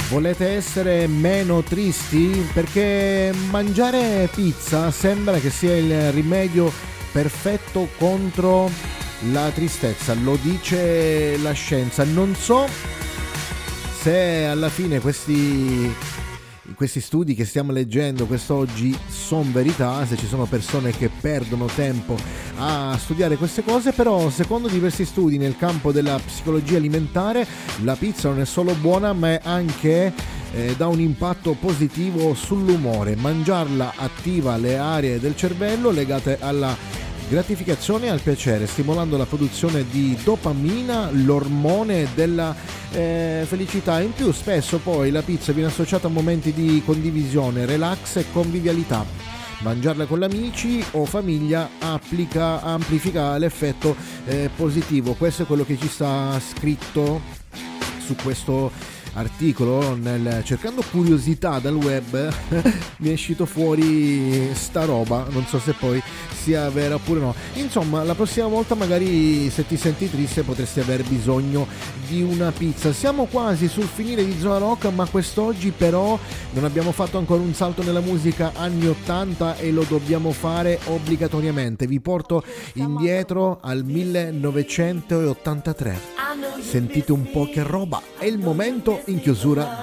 Volete essere meno tristi? Perché mangiare pizza sembra che sia il rimedio perfetto contro la tristezza, lo dice la scienza. Non so se alla fine questi studi che stiamo leggendo quest'oggi sono verità, se ci sono persone che perdono tempo a studiare queste cose, però secondo diversi studi nel campo della psicologia alimentare la pizza non è solo buona ma è anche dà un impatto positivo sull'umore. Mangiarla attiva le aree del cervello legate alla gratificazione e al piacere, stimolando la produzione di dopamina, l'ormone della felicità. In più spesso poi la pizza viene associata a momenti di condivisione, relax e convivialità. Mangiarla con amici o famiglia amplifica l'effetto positivo. Questo è quello che ci sta scritto su questo articolo. Cercando curiosità dal web mi è uscito fuori sta roba, non so se poi sia vera oppure no. Insomma, la prossima volta magari se ti senti triste potresti aver bisogno di una pizza. Siamo quasi sul finire di Zona Rock, ma quest'oggi però non abbiamo fatto ancora un salto nella musica anni 80 e lo dobbiamo fare obbligatoriamente. Vi porto indietro al 1983. Sentite un po' che roba, è il momento in chiusura